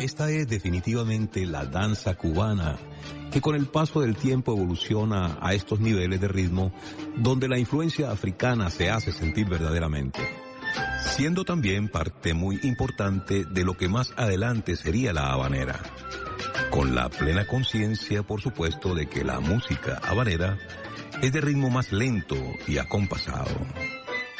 Esta es definitivamente la danza cubana, que con el paso del tiempo evoluciona a estos niveles de ritmo donde la influencia africana se hace sentir verdaderamente, siendo también parte muy importante de lo que más adelante sería la habanera, con la plena conciencia, por supuesto, de que la música habanera es de ritmo más lento y acompasado.